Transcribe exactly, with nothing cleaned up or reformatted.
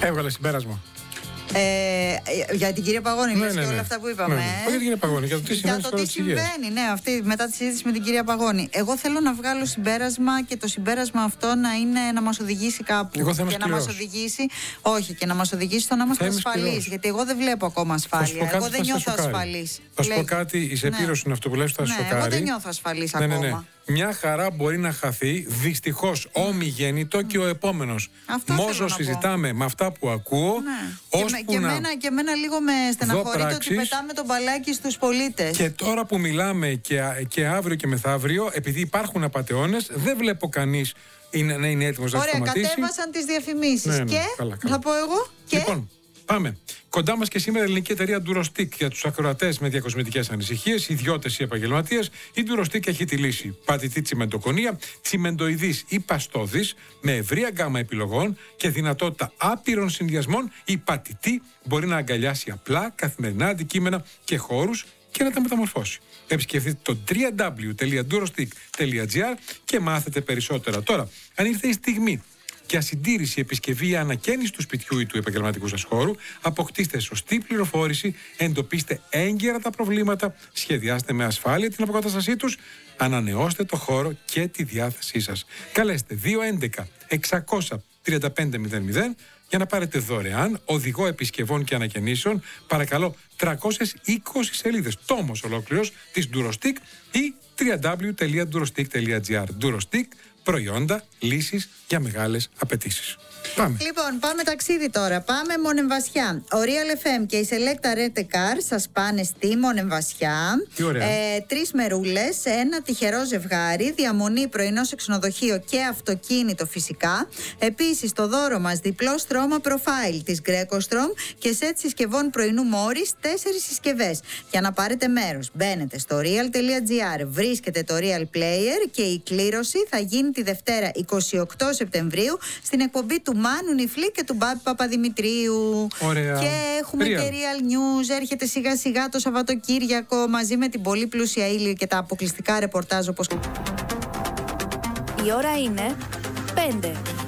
Έβγαλε συμπέρασμα. Ε, για την κυρία Παγώνη, ναι, λες ναι, και ναι. όλα αυτά που είπαμε. Ναι, ναι. Όχι για την κυρία Παγώνη, για το τι συμβαίνει. Για το τι συμβαίνει, ναι, αυτή, μετά τη συζήτηση με την κυρία Παγώνη. Εγώ θέλω να βγάλω συμπέρασμα και το συμπέρασμα αυτό να είναι να μας οδηγήσει κάπου. Εγώ θα και να μας οδηγήσει, όχι, και να μας οδηγήσει στο να είμαστε ασφαλείς. Γιατί εγώ δεν βλέπω ακόμα ασφάλεια. Εγώ δεν νιώθω ασφαλής. Θα σου πω κάτι, η σεπήρωση είναι αυτό που λες, θα σοκάρει. Εγώ δεν νιώθω ασφαλής ακόμα. Ναι, ναι. Μια χαρά μπορεί να χαθεί, δυστυχώς ομιγέννητο και ο επόμενος. Μόσο συζητάμε με αυτά που ακούω, ναι. και, με, και, να... μένα, και μένα λίγο με στεναχωρεί το ότι πετάμε τον μπαλάκι στους πολίτες. Και τώρα που μιλάμε και, και αύριο και μεθαύριο, επειδή υπάρχουν απατεώνες, δεν βλέπω κανείς είναι, να είναι έτοιμος να σταματήσει. Ωραία, κατέβασαν τις διαφημίσεις. Ναι, ναι, και καλά, καλά. θα πω εγώ. Και... Λοιπόν, πάμε. Κοντά μας και σήμερα η ελληνική εταιρεία Durostic για τους ακροατές με διακοσμητικές ανησυχίες, ιδιώτες ή επαγγελματίες. Η Durostic έχει τη λύση. Πατητή τσιμεντοκονία, τσιμεντοειδής ή παστόδης, με ευρία γκάμα επιλογών και δυνατότητα άπειρων συνδυασμών. Η πατητή μπορεί να αγκαλιάσει απλά καθημερινά αντικείμενα και χώρους και να τα μεταμορφώσει. Επισκεφτείτε το double-u double-u double-u τελεία durostic τελεία gr και μάθετε περισσότερα. Τώρα, αν ήρθε η στιγμή για συντήρηση, επισκευή ή ανακαίνιση του σπιτιού ή του επαγγελματικού σας χώρου, αποκτήστε σωστή πληροφόρηση, εντοπίστε έγκαιρα τα προβλήματα, σχεδιάστε με ασφάλεια την αποκατάστασή τους, ανανεώστε το χώρο και τη διάθεσή σας. Καλέστε δύο έντεκα εξακόσια τριάντα πέντε μηδέν μηδέν για να πάρετε δωρεάν οδηγό επισκευών και ανακαινήσεων. Παρακαλώ, τριακόσιες είκοσι σελίδες, τόμος ολόκληρος της Durostic ή double-u double-u double-u τελεία durostic τελεία gr. Durostic, προϊόντα, λύσεις για μεγάλες απαιτήσεις. Πάμε. Λοιπόν, πάμε ταξίδι τώρα. Πάμε Μονεμβασιά. Ο Real εφ εμ και η Selecta Rent a Car σας πάνε στη Μονεμβασιά. Τι ωραία. Ε, τρεις μερούλες, ένα τυχερό ζευγάρι, διαμονή, πρωινό σε ξενοδοχείο και αυτοκίνητο φυσικά. Επίσης, το δώρο μας διπλό στρώμα profile της Greco-Strom και σετ συσκευών πρωινού Morris, τέσσερις συσκευές. Για να πάρετε μέρος, μπαίνετε στο real τελεία gr, βρίσκετε το Real Player και η κλήρωση θα γίνει τη Δευτέρα εικοστή όγδοη Σεπτεμβρίου στην εκπομπή του Μάνου Νιφλή και του Μπάμπη Παπαδημητρίου. Ωραία. Και έχουμε Real. Και Real News. Έρχεται σιγά σιγά το Σαββατοκύριακο μαζί με την πολύ πλούσια ύλη και τα αποκλειστικά ρεπορτάζ όπως... Η ώρα είναι πέντε.